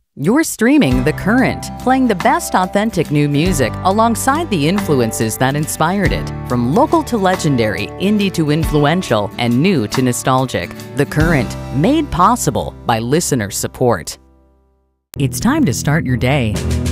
You're streaming The Current, playing the best authentic new music alongside the influences that inspired it. From local to legendary, indie to influential, and new to nostalgic. The Current, made possible by listener support. It's time to start your day.